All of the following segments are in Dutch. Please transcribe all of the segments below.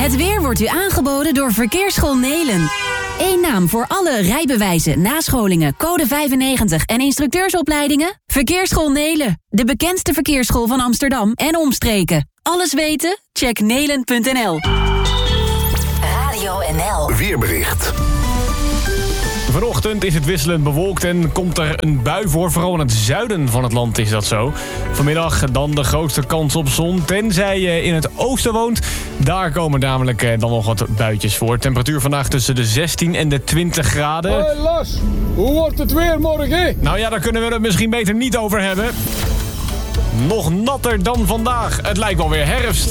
Het weer wordt u aangeboden door Verkeersschool Nelen. Eén naam voor alle rijbewijzen, nascholingen, code 95 en instructeursopleidingen? Verkeersschool Nelen, de bekendste verkeersschool van Amsterdam en omstreken. Alles weten? Check nelen.nl. Radio NL. Weerbericht. Vanochtend is het wisselend bewolkt en komt er een bui voor. Vooral in het zuiden van het land is dat zo. Vanmiddag dan de grootste kans op zon, tenzij je in het oosten woont. Daar komen namelijk dan nog wat buitjes voor. Temperatuur vandaag tussen de 16 en de 20 graden. Hoi Lars, hoe wordt het weer morgen? Nou ja, daar kunnen we het misschien beter niet over hebben. Nog natter dan vandaag. Het lijkt wel weer herfst.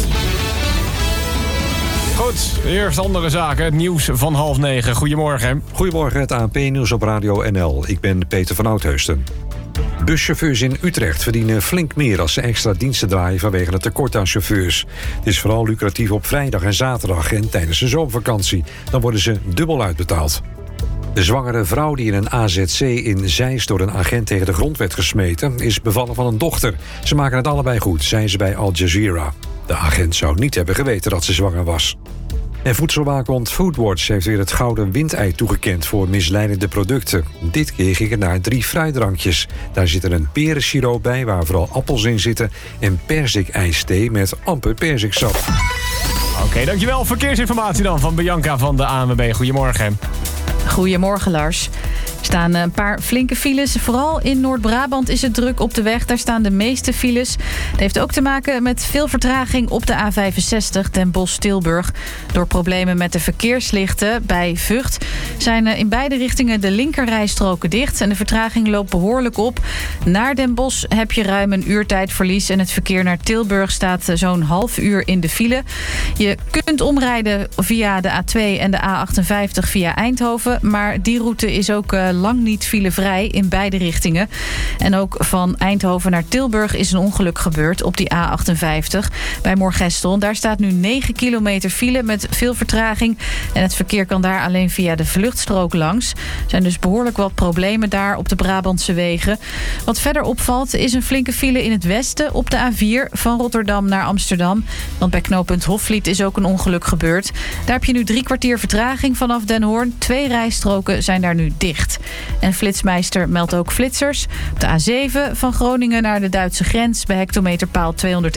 Goed, eerst andere zaken. Het nieuws van 8:30. Goedemorgen. Goedemorgen, het ANP-nieuws op Radio NL. Ik ben Peter van Oudheusden. Buschauffeurs in Utrecht verdienen flink meer als ze extra diensten draaien vanwege het tekort aan chauffeurs. Het is vooral lucratief op vrijdag en zaterdag en tijdens de zomervakantie. Dan worden ze dubbel uitbetaald. De zwangere vrouw die in een AZC in Zeist door een agent tegen de grond werd gesmeten, is bevallen van een dochter. Ze maken het allebei goed, zei ze bij Al Jazeera. De agent zou niet hebben geweten dat ze zwanger was. En voedselwaakhond Foodwatch heeft weer het gouden windei toegekend voor misleidende producten. Dit keer ging het naar 3 fruitdrankjes. Daar zit er een perensiroop bij waar vooral appels in zitten en perzikijsthee met amper perziksap. Oké, dankjewel. Verkeersinformatie dan van Bianca van de ANWB. Goedemorgen. Goedemorgen Lars. Er staan een paar flinke files. Vooral in Noord-Brabant is het druk op de weg. Daar staan de meeste files. Het heeft ook te maken met veel vertraging op de A65 Den Bosch-Tilburg. Door problemen met de verkeerslichten bij Vught zijn in beide richtingen de linkerrijstroken dicht. En de vertraging loopt behoorlijk op. Naar Den Bosch heb je ruim een uurtijdverlies. En het verkeer naar Tilburg staat zo'n half uur in de file. Je kunt omrijden via de A2 en de A58 via Eindhoven. Maar die route is ook lang niet filevrij in beide richtingen. En ook van Eindhoven naar Tilburg is een ongeluk gebeurd op die A58 bij Moergestel. Daar staat nu 9 kilometer file met veel vertraging. En het verkeer kan daar alleen via de vluchtstrook langs. Er zijn dus behoorlijk wat problemen daar op de Brabantse wegen. Wat verder opvalt is een flinke file in het westen op de A4 van Rotterdam naar Amsterdam. Want bij knooppunt Hofvliet is ook een ongeluk gebeurd. Daar heb je nu 3 kwartier vertraging vanaf Den Hoorn. 2 rijstroken zijn daar nu dicht. En Flitsmeister meldt ook flitsers. Op de A7 van Groningen naar de Duitse grens bij hectometerpaal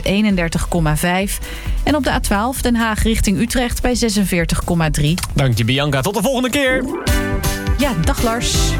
231,5. En op de A12 Den Haag richting Utrecht bij 46,3. Dank je Bianca. Tot de volgende keer. Ja, dag Lars.